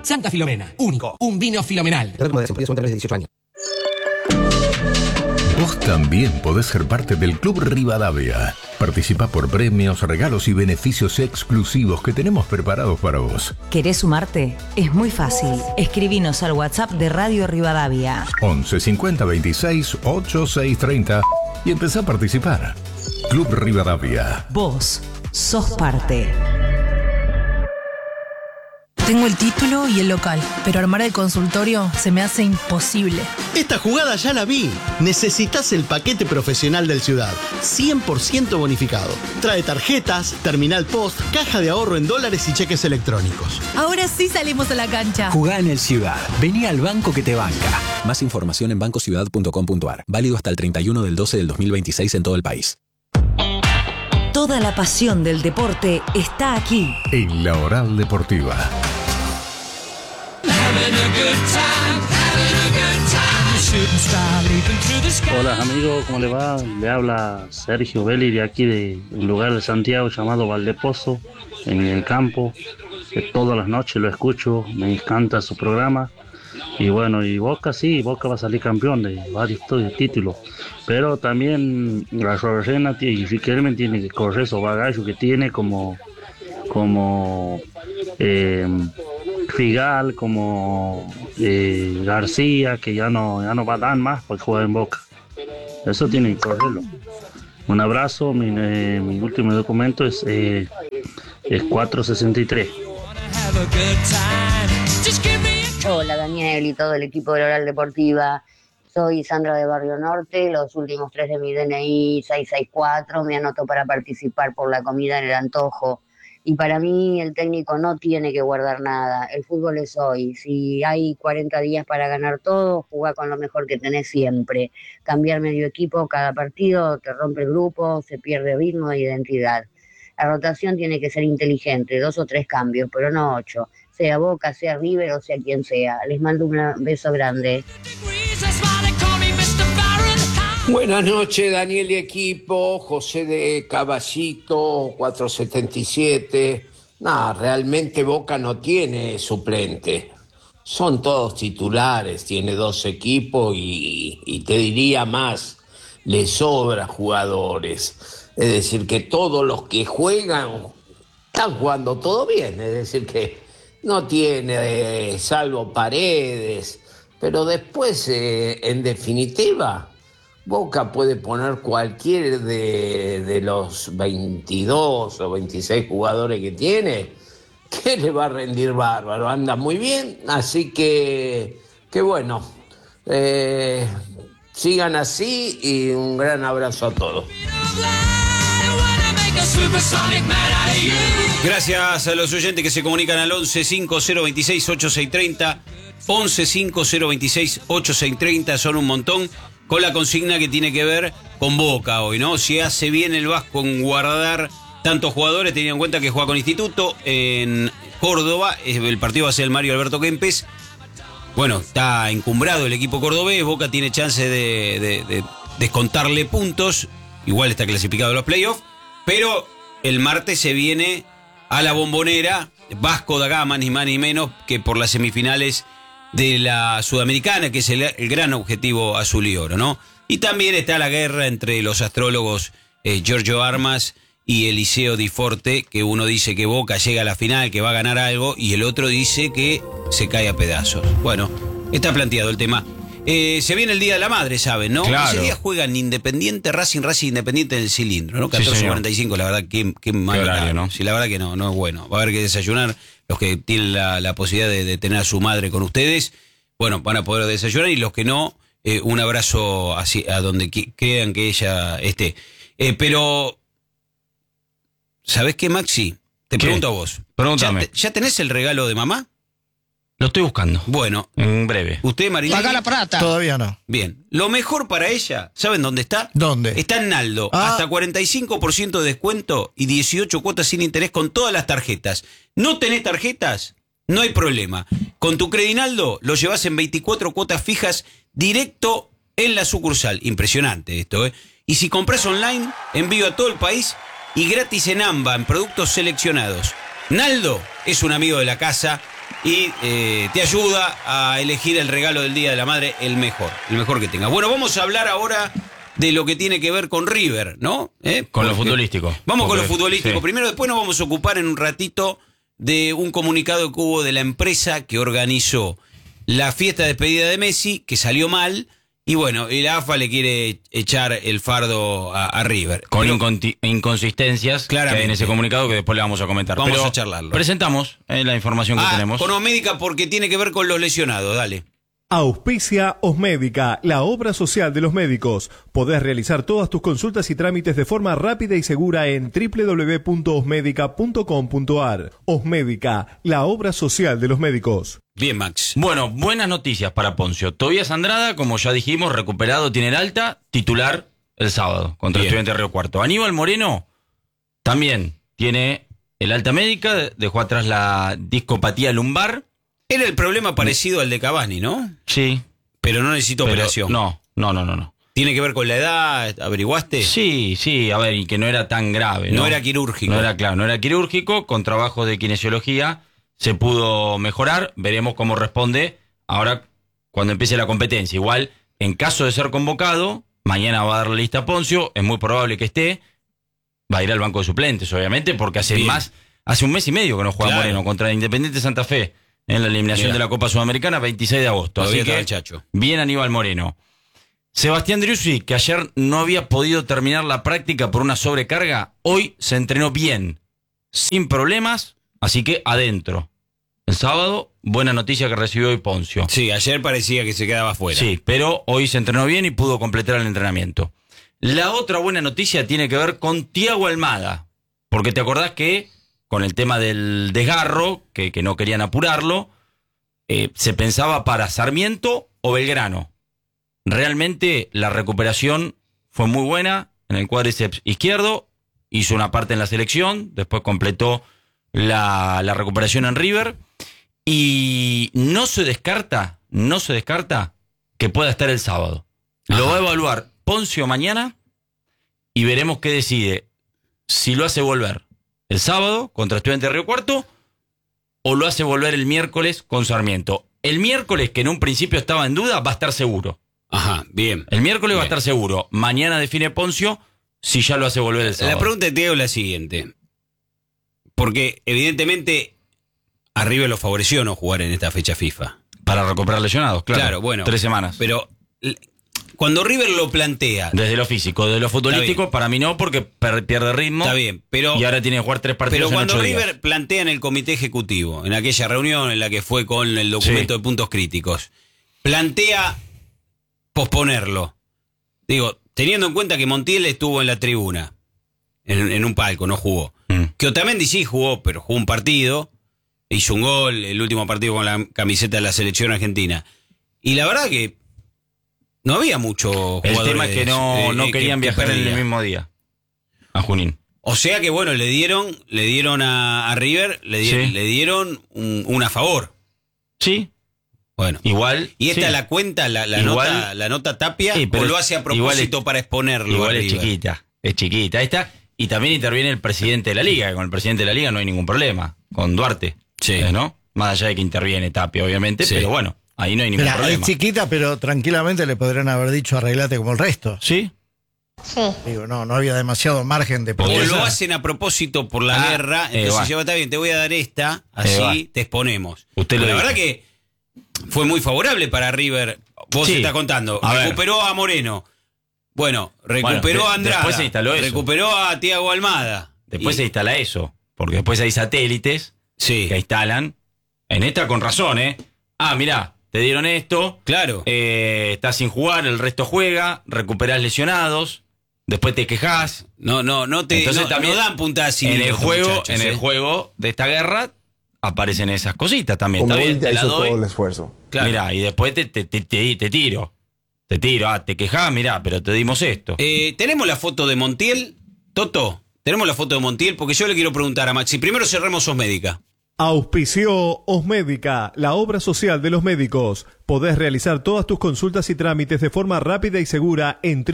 Santa Filomena, único, un vino filomenal. De 18 años. Vos también podés ser parte del Club Rivadavia. Participa por premios, regalos y beneficios exclusivos que tenemos preparados para vos. ¿Querés sumarte? Es muy fácil. Escribinos al WhatsApp de Radio Rivadavia. 11 50 26 86 30 y empezá a participar. Club Rivadavia. Vos sos parte. Tengo el título y el local, pero armar el consultorio se me hace imposible. Esta jugada ya la vi. Necesitas el paquete profesional del Ciudad. 100% bonificado. Trae tarjetas, terminal post, caja de ahorro en dólares y cheques electrónicos. Ahora sí salimos a la cancha. Jugá en el Ciudad. Vení al banco que te banca. Más información en bancociudad.com.ar. Válido hasta el 31 del 12 del 2026 en todo el país. Toda la pasión del deporte está aquí. En la Oral Deportiva. Hola amigos, ¿cómo le va? Le habla Sergio Belli de aquí de un lugar de Santiago llamado Valdepozo, en el campo. Todas las noches lo escucho, me encanta su programa. Y bueno, y Boca sí, Boca va a salir campeón de varios títulos. Pero también la Rorena y Riquelme tiene que correr esos bagallos que tiene como Figal, como García, que ya no va a dar más porque juega en Boca. Eso tiene que correrlo. Un abrazo, mi último documento es 463. Hola Daniel y todo el equipo de la Oral Deportiva. Soy Sandra de Barrio Norte, los últimos 3 de mi DNI 664, me anoto para participar por la comida en el antojo. Y para mí el técnico no tiene que guardar nada, el fútbol es hoy. Si hay 40 días para ganar todo, jugá con lo mejor que tenés siempre. Cambiar medio equipo cada partido te rompe el grupo, se pierde ritmo e identidad. La rotación tiene que ser inteligente, 2 o 3 cambios, pero no 8. Sea Boca, sea River o sea quien sea. Les mando un beso grande. Buenas noches, Daniel y equipo. José de Caballito, 477. No, realmente Boca no tiene suplente. Son todos titulares, tiene 2 equipos y te diría más, le sobra jugadores. Es decir, que todos los que juegan están jugando todo bien. Es decir, que no tiene, salvo Paredes. Pero después, en definitiva, Boca puede poner cualquier de los 22 o 26 jugadores que tiene, que le va a rendir bárbaro. Anda muy bien, así que bueno, sigan así y un gran abrazo a todos. Gracias a los oyentes que se comunican al 11 5026 8630, 11 5026 8630, son un montón, con la consigna que tiene que ver con Boca hoy, ¿no? Si hace bien el Vasco en guardar tantos jugadores, teniendo en cuenta que juega con Instituto en Córdoba, el partido va a ser el Mario Alberto Kempes. Bueno, está encumbrado el equipo cordobés, Boca tiene chance de descontarle puntos, igual está clasificado a los playoffs, pero el martes se viene a la Bombonera Vasco da Gama, ni más ni menos que por las semifinales de la Sudamericana, que es el gran objetivo azul y oro, ¿no? Y también está la guerra entre los astrólogos Giorgio Armas y Eliseo Di Forte, que uno dice que Boca llega a la final, que va a ganar algo, y el otro dice que se cae a pedazos. Bueno, está planteado el tema. Se viene el Día de la Madre, ¿saben, no? Claro. Ese día juegan Independiente, Racing Independiente del Cilindro, ¿no? 14:45, la verdad, qué mal horario, ¿no? Sí, la verdad que no es bueno. Va a haber que desayunar. Los que tienen la posibilidad de tener a su madre con ustedes, bueno, van a poder desayunar, y los que no, un abrazo a donde crean que ella esté. Pero, ¿sabés qué, Maxi? Te pregunto a vos. Pregúntame. ¿Ya tenés el regalo de mamá? Lo estoy buscando. Bueno. En breve. ¿Usted, Marinelli? Paga la plata. Todavía no. Bien. Lo mejor para ella, ¿saben dónde está? ¿Dónde? Está en Naldo. Hasta 45% de descuento y 18 cuotas sin interés con todas las tarjetas. ¿No tenés tarjetas? No hay problema. Con tu Credinaldo lo llevas en 24 cuotas fijas directo en la sucursal. Impresionante esto, ¿eh? Y si compras online, envío a todo el país y gratis en AMBA, en productos seleccionados. Naldo es un amigo de la casa. y te ayuda a elegir el regalo del Día de la Madre, el mejor que tengas. Bueno, vamos a hablar ahora de lo que tiene que ver con River, ¿no? Con lo futbolístico. Vamos con lo futbolístico. Sí. Primero, después nos vamos a ocupar en un ratito de un comunicado que hubo de la empresa que organizó la fiesta de despedida de Messi, que salió mal, y bueno, y la AFA le quiere echar el fardo a River. Con inconsistencias que hay en ese comunicado que después le vamos a comentar. Vamos Pero a charlarlo. Presentamos la información que tenemos. Con Osmédica porque tiene que ver con los lesionados, dale. Auspicia Osmédica, la obra social de los médicos. Podés realizar todas tus consultas y trámites de forma rápida y segura en www.osmedica.com.ar. Osmédica, la obra social de los médicos. Bien, Max. Bueno, buenas noticias para Poncio. Tobías Andrada, como ya dijimos, recuperado, tiene el alta, titular el sábado contra Estudiantes Río Cuarto. Aníbal Moreno también tiene el alta médica, dejó atrás la discopatía lumbar. Era el problema parecido al de Cavani, ¿no? Sí. Pero no necesita operación. No. ¿Tiene que ver con la edad? ¿Averiguaste? Sí, a ver, y que no era tan grave. No era quirúrgico. No era quirúrgico, con trabajo de kinesiología se pudo mejorar, veremos cómo responde ahora cuando empiece la competencia. Igual, en caso de ser convocado, mañana va a dar la lista a Poncio, es muy probable que esté, va a ir al banco de suplentes, obviamente, porque hace un mes y medio que no juega Moreno contra Independiente Santa Fe. En la eliminación de la Copa Sudamericana, 26 de agosto. Todavía Así que, el Chacho. Bien Aníbal Moreno. Sebastián Driussi, que ayer no había podido terminar la práctica por una sobrecarga, hoy se entrenó bien, sin problemas, así que adentro. El sábado, buena noticia que recibió hoy Poncio. Sí, ayer parecía que se quedaba fuera. Sí, pero hoy se entrenó bien y pudo completar el entrenamiento. La otra buena noticia tiene que ver con Thiago Almada, porque te acordás que con el tema del desgarro, que no querían apurarlo, se pensaba para Sarmiento o Belgrano. Realmente la recuperación fue muy buena en el cuádriceps izquierdo, hizo una parte en la selección, después completó la recuperación en River, y no se descarta que pueda estar el sábado. Lo va a evaluar Poncio mañana y veremos qué decide, si lo hace volver el sábado contra Estudiantes de Río Cuarto o lo hace volver el miércoles con Sarmiento. El miércoles, que en un principio estaba en duda, va a estar seguro. Ajá, bien. El miércoles va a estar seguro. Mañana define Poncio si ya lo hace volver el sábado. La pregunta que te hago es la siguiente. Porque evidentemente a River lo favoreció no jugar en esta fecha FIFA. Para recuperar lesionados, claro. Claro, bueno. 3 semanas. Pero cuando River lo plantea... Desde lo físico, desde lo futbolístico, para mí no, porque pierde ritmo. Está bien, pero... Y ahora tiene que jugar 3 partidos pero en 8 cuando días. River plantea en el comité ejecutivo, en aquella reunión en la que fue con el documento de puntos críticos, plantea posponerlo. Digo, teniendo en cuenta que Montiel estuvo en la tribuna, en un palco, no jugó. Que Otamendi sí jugó, pero jugó un partido, hizo un gol, el último partido con la camiseta de la selección argentina. Y la verdad que no había mucho jugadores. El tema es que no querían viajar en el mismo día a Junín. O sea que bueno, le dieron a River, le dieron un a favor. Sí. Bueno. Igual. Y esta sí. la cuenta, la nota Tapia, sí, o lo hace a propósito para exponerlo. Igual es chiquita. Esta, y también interviene el presidente de la liga, que con el presidente de la liga no hay ningún problema, con Duarte. Sí. ¿No? Más allá de que interviene Tapia, obviamente, pero bueno, ahí no hay ningún problema. Es chiquita, pero tranquilamente le podrían haber dicho arreglate como el resto. Sí. Sí. Digo, no había demasiado margen de O protesta. lo hacen a propósito por la guerra, entonces lleva, está bien, te voy a dar esta, así te exponemos. Usted la dijo. verdad que fue muy favorable para River. Vos estás contando, recuperó a Moreno. Bueno, recuperó a Andrada. Después se instaló eso. Recuperó a Thiago Almada. Después se instala eso, porque después hay satélites que instalan. En esta con razón, mirá, te dieron esto. Claro. Estás sin jugar, el resto juega, recuperás lesionados, después te quejás. No dan puntadas sin en el hilo, juego, muchachos, en el juego de esta guerra aparecen esas cositas también. Está bien, te la doy. Todo el esfuerzo. Claro. Mirá, y después te tiro. Te tiro, te quejás, mirá, pero te dimos esto. ¿Tenemos la foto de Montiel? Toto, ¿tenemos la foto de Montiel? Porque yo le quiero preguntar a Maxi. Primero cerremos Osmédica. Auspició Osmédica, la obra social de los médicos. Podés realizar todas tus consultas y trámites de forma rápida y segura en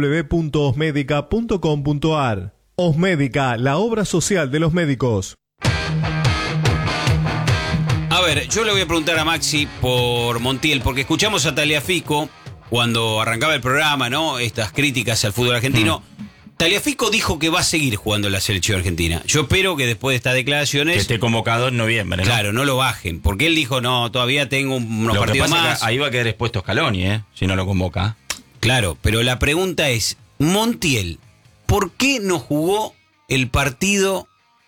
www.osmedica.com.ar. Osmédica, la obra social de los médicos. A ver, yo le voy a preguntar a Maxi por Montiel, porque escuchamos a Tagliafico cuando arrancaba el programa, ¿no? Estas críticas al fútbol argentino. Tagliafico dijo que va a seguir jugando en la selección argentina. Yo espero que después de estas declaraciones... Que esté convocado en noviembre, ¿no? Claro, no lo bajen, porque él dijo, no, todavía tengo unos partidos más. Ahí va a quedar expuesto Scaloni, si no lo convoca. Claro, pero la pregunta es, Montiel, ¿por qué no jugó el partido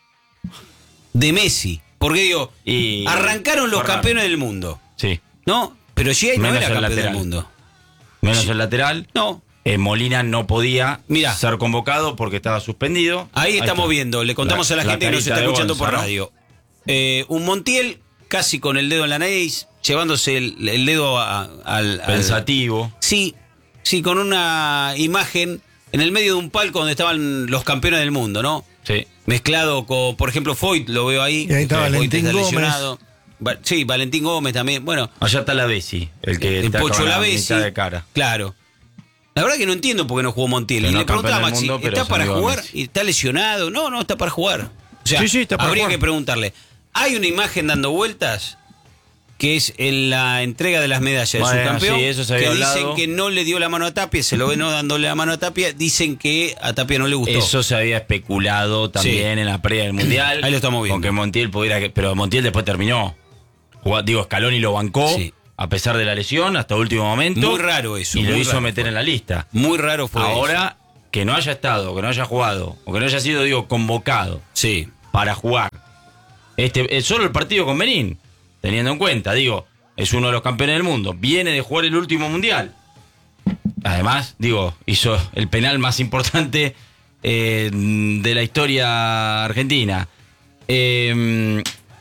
de Messi? Porque digo, arrancaron los campeones del mundo. Sí. ¿No? Pero Giai no era campeón del mundo. Menos el lateral. No. Molina no podía ser convocado porque estaba suspendido. Ahí estamos viendo, le contamos a la gente que nos está escuchando por radio. Un Montiel casi con el dedo en la nariz, llevándose el dedo al... Pensativo. Sí, con una imagen en el medio de un palco donde estaban los campeones del mundo, ¿no? Sí. Mezclado con, por ejemplo, Foyt, lo veo ahí. Y ahí está Valentín Gómez. Sí, Valentín Gómez también. Bueno, allá está la Bessi, el está Pocho con la la Bessi, mitad de cara. Claro. La verdad que no entiendo por qué no jugó Montiel. Y le preguntaba a Maxi, ¿está para jugar? ¿Está lesionado? No, está para jugar. O sea, sí, está para habría jugar. que preguntarle. Hay una imagen dando vueltas que es en la entrega de las medallas de subcampeón, sí, eso se había que hablado. dicen que no le dio la mano a Tapia, se lo ven dándole la mano a Tapia, dicen que a Tapia no le gustó. Eso se había especulado también en la previa del Mundial. Ahí lo estamos viendo. Con que Montiel pudiera... Pero Montiel después terminó. Scaloni lo bancó, a pesar de la lesión, hasta último momento. Muy raro eso. Y lo muy hizo raro meter en la lista. Muy raro fue ahora, que no haya estado, que no haya jugado, o que no haya sido, convocado para jugar. Solo el partido con Benín, teniendo en cuenta, es uno de los campeones del mundo, viene de jugar el último mundial. Además, hizo el penal más importante de la historia argentina. Y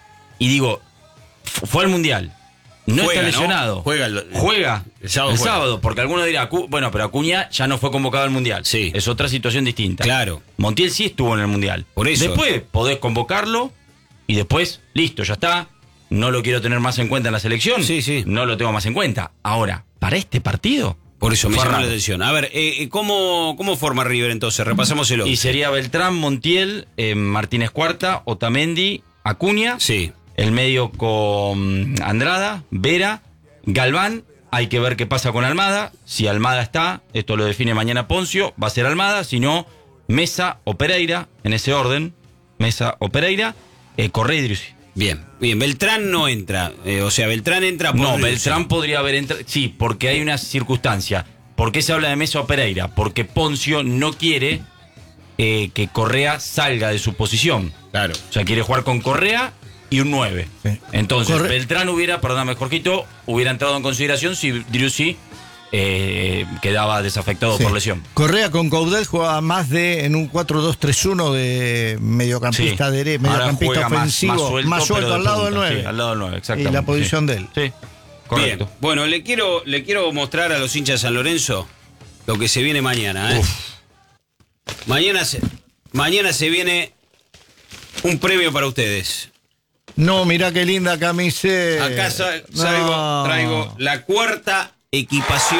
fue al mundial. No está lesionado. Juega el sábado, porque alguno dirá, bueno, pero Acuña ya no fue convocado al mundial. Sí. Es otra situación distinta. Claro. Montiel sí estuvo en el mundial. Por eso. Después podés convocarlo y después, listo, ya está. No lo quiero tener más en cuenta en la selección. Sí. No lo tengo más en cuenta. Ahora, para este partido... Por eso me llamó la atención. A ver, ¿cómo forma River entonces? Repasamos el 11. Y sería Beltrán, Montiel, Martínez Cuarta, Otamendi, Acuña. Sí. El medio con Andrada, Vera, Galván. Hay que ver qué pasa con Almada. Si Almada está, esto lo define mañana Poncio, va a ser Almada. Si no, Mesa o Pereira, en ese orden. Mesa o Pereira, Correa y Driussi. Bien. Beltrán no entra. Beltrán entra por... No, Beltrán podría haber entrado. Sí, porque hay una circunstancia. ¿Por qué se habla de Mesa o Pereira? Porque Poncio no quiere que Correa salga de su posición. Claro. O sea, quiere jugar con Correa y un 9. Sí. Entonces, Beltrán perdóname, Jorgito, hubiera entrado en consideración si Driussi quedaba desafectado por lesión. Correa con Caudel jugaba más en un 4-2-3-1 de mediocampista, mediocampista ofensivo, más suelto al lado del 9. Sí, al lado del 9, exactamente. Y la posición de él. Sí, correcto. Bien. Bueno, le quiero mostrar a los hinchas de San Lorenzo lo que se viene mañana. Mañana se viene un premio para ustedes. No, mirá qué linda camiseta. Acá traigo la cuarta equipación.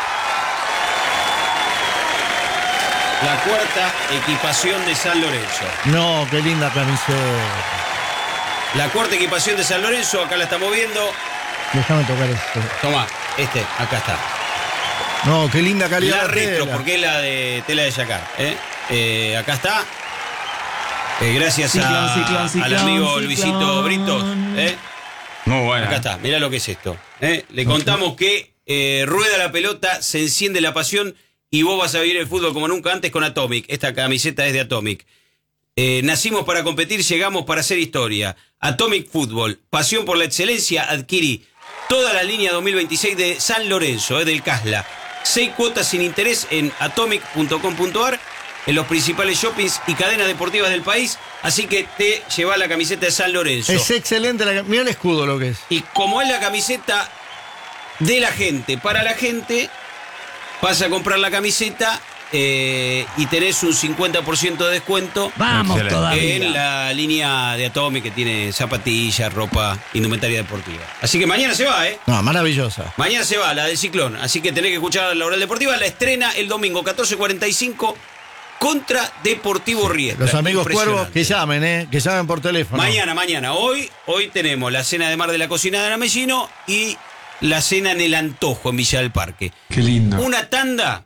La cuarta equipación de San Lorenzo. No, qué linda camiseta. La cuarta equipación de San Lorenzo, acá la estamos viendo. Déjame tocar esto. Tomá, acá está. No, qué linda calidad. La retro, porque es la de tela de yacar. Acá está. Gracias al amigo Luisito Britos. Muy buena. Acá está, mirá lo que es esto. Le contamos que rueda la pelota, se enciende la pasión y vos vas a vivir el fútbol como nunca antes con Atomic. Esta camiseta es de Atomic. Nacimos para competir, llegamos para hacer historia. Atomic Fútbol, pasión por la excelencia. Adquirí toda la línea 2026 de San Lorenzo, del Casla. 6 cuotas sin interés en atomic.com.ar, en los principales shoppings y cadenas deportivas del país. Así que te lleva la camiseta de San Lorenzo. Es excelente, mirá el escudo lo que es. Y como es la camiseta de la gente, para la gente, vas a comprar la camiseta y tenés un 50% de descuento. Vamos todavía. En la línea de Atomic, que tiene zapatillas, ropa, indumentaria deportiva. Así que mañana se va, No, maravillosa. Mañana se va, la del Ciclón. Así que tenés que escuchar la Oral Deportiva. La estrena el domingo 14:45 contra Deportivo Riestra. Los amigos Cuervos que llamen por teléfono. Mañana. Hoy tenemos la cena de Mar de la Cocina de Aramellino y la cena en el Antojo en Villa del Parque. Qué lindo. Una tanda.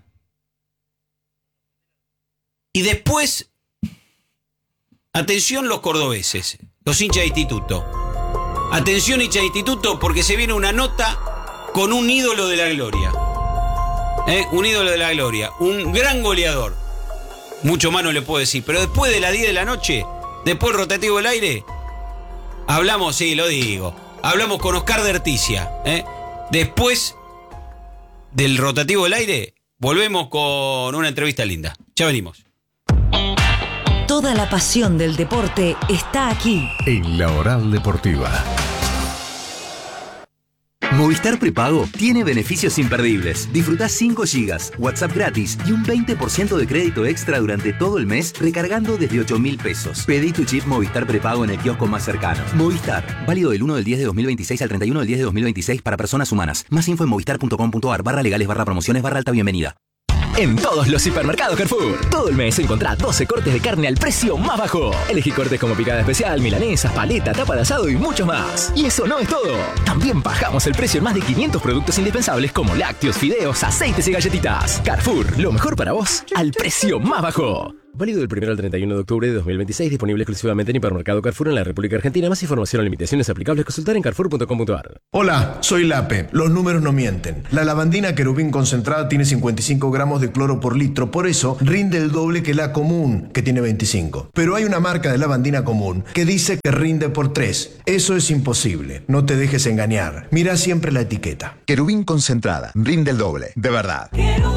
Y después, atención los cordobeses, los hinchas de instituto. Atención hinchas de instituto porque se viene una nota con un ídolo de la gloria. Un ídolo de la gloria, un gran goleador. Mucho más no le puedo decir, pero después de las 10 de la noche, después del rotativo del aire, hablamos con Oscar de Erticia. Después del rotativo del aire, volvemos con una entrevista linda. Ya venimos. Toda la pasión del deporte está aquí. En la Oral Deportiva. Movistar Prepago tiene beneficios imperdibles. Disfrutá 5 GB, WhatsApp gratis y un 20% de crédito extra durante todo el mes recargando desde 8.000 pesos. Pedí tu chip Movistar Prepago en el kiosco más cercano. Movistar, válido del 1 del 10 de 2026 al 31 del 10 de 2026 para personas humanas. Más info en movistar.com.ar/legales/promociones/alta bienvenida. En todos los hipermercados Carrefour, todo el mes encontrá 12 cortes de carne al precio más bajo. Elegí cortes como picada especial, milanesas, paleta, tapa de asado y mucho más. Y eso no es todo. También bajamos el precio en más de 500 productos indispensables como lácteos, fideos, aceites y galletitas. Carrefour, lo mejor para vos al precio más bajo. Válido del 1 al 31 de octubre de 2026, disponible exclusivamente en Hipermercado Carrefour en la República Argentina. Más información o limitaciones aplicables consultar en carrefour.com.ar. Hola, soy Lape. Los números no mienten. La lavandina Querubín concentrada tiene 55 gramos de cloro por litro, por eso rinde el doble que la común, que tiene 25. Pero hay una marca de lavandina común que dice que rinde por 3. Eso es imposible. No te dejes engañar. Mira siempre la etiqueta. Querubín concentrada, rinde el doble, de verdad.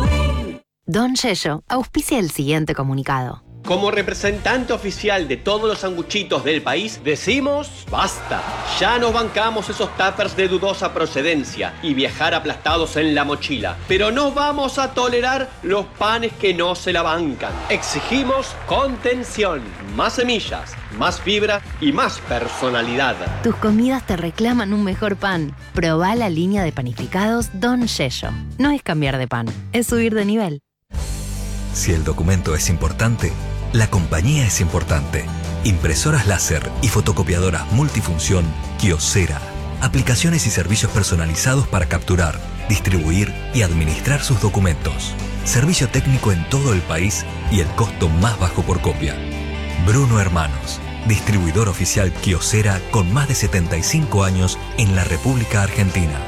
Don Yello auspicia el siguiente comunicado. Como representante oficial de todos los sanguchitos del país, decimos basta. Ya nos bancamos esos tuppers de dudosa procedencia y viajar aplastados en la mochila. Pero no vamos a tolerar los panes que no se la bancan. Exigimos contención, más semillas, más fibra y más personalidad. Tus comidas te reclaman un mejor pan. Probá la línea de panificados Don Yello. No es cambiar de pan, es subir de nivel. Si el documento es importante, la compañía es importante. Impresoras láser y fotocopiadoras multifunción Kyocera. Aplicaciones y servicios personalizados para capturar, distribuir y administrar sus documentos. Servicio técnico en todo el país y el costo más bajo por copia. Bruno Hermanos, distribuidor oficial Kyocera con más de 75 años en la República Argentina.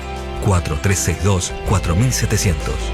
4362-4700.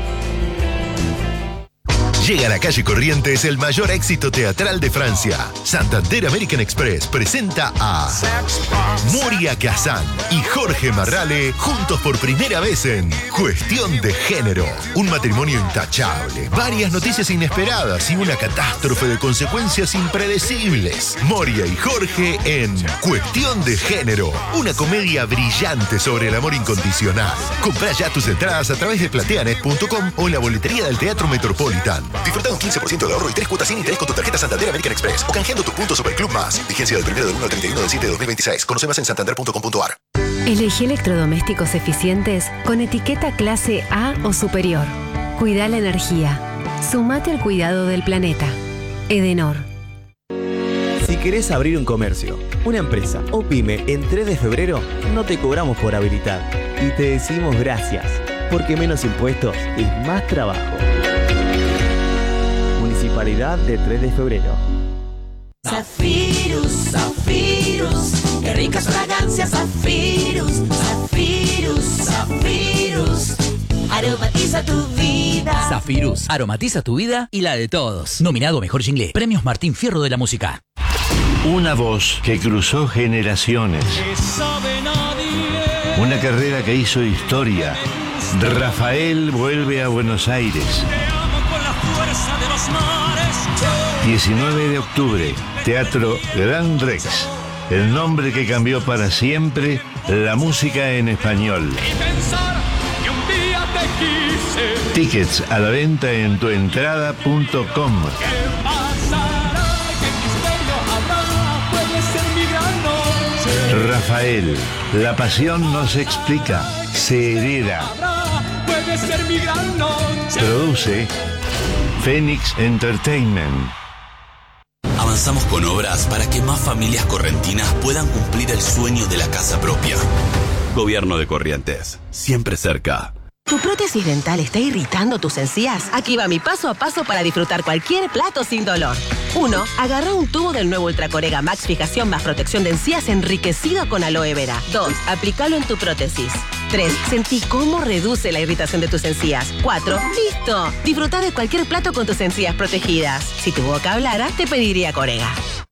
Llega a la calle Corrientes el mayor éxito teatral de Francia. Santander American Express presenta a Moria Kazan y Jorge Marrale juntos por primera vez en Cuestión de Género. Un matrimonio intachable, varias noticias inesperadas y una catástrofe de consecuencias impredecibles. Moria y Jorge en Cuestión de Género. Una comedia brillante sobre el amor incondicional. Comprá ya tus entradas a través de plateanet.com o en la boletería del Teatro Metropolitan. Disfruta un 15% de ahorro y 3 cuotas sin interés con tu tarjeta Santander American Express o canjeando tus puntos Superclub Más. Vigencia del 1 del 1 al 31 del 7 de 2026. Conoce más en santander.com.ar. Elegí electrodomésticos eficientes con etiqueta clase A o superior. Cuida la energía. Sumate al cuidado del planeta. Edenor. Si querés abrir un comercio, una empresa o pyme en 3 de febrero, no te cobramos por habilitar. Y te decimos gracias, porque menos impuestos es más trabajo. Municipalidad de 3 de febrero. Zafirus, Zafirus, qué ricas fragancias, Zafirus, Zafirus, Zafirus, aromatiza tu vida. Zafirus, aromatiza tu vida y la de todos. Nominado Mejor Jingle, Premios Martín Fierro de la Música. Una voz que cruzó generaciones. Una carrera que hizo historia. Rafael vuelve a Buenos Aires. 19 de octubre, Teatro Gran Rex. El nombre que cambió para siempre la música en español. Tickets a la venta en tuentrada.com. Rafael, la pasión no se explica, se hereda. Produce Phoenix Entertainment. Avanzamos con obras para que más familias correntinas puedan cumplir el sueño de la casa propia. Gobierno de Corrientes, siempre cerca. ¿Tu prótesis dental está irritando tus encías? Aquí va mi paso a paso para disfrutar cualquier plato sin dolor. 1. Agarra un tubo del nuevo Ultracorega Max Fijación más protección de encías enriquecido con aloe vera. 2. Aplícalo en tu prótesis. 3. Sentí cómo reduce la irritación de tus encías. 4. ¡Listo! Disfrutar de cualquier plato con tus encías protegidas. Si tu boca hablara, te pediría Corega.